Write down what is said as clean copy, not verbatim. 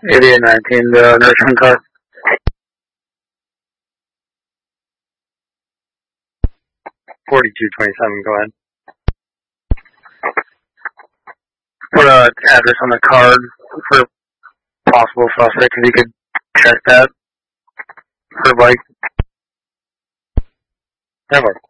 8819, the nursing car. 4227, go ahead. Put an address on the card for possible suspect, if you could check that for bike. Never.